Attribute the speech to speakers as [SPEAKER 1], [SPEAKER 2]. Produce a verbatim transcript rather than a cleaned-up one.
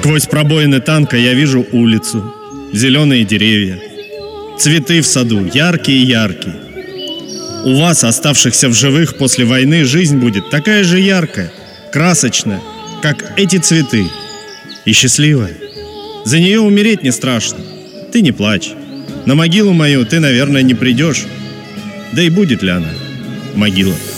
[SPEAKER 1] Сквозь пробоины танка я вижу улицу, зеленые деревья, цветы в саду, яркие-яркие. У вас, оставшихся в живых после войны, жизнь будет такая же яркая, красочная, как эти цветы, и счастливая. За нее умереть не страшно. Ты не плачь. На могилу мою ты, наверное, не придешь. Да и будет ли она, могила?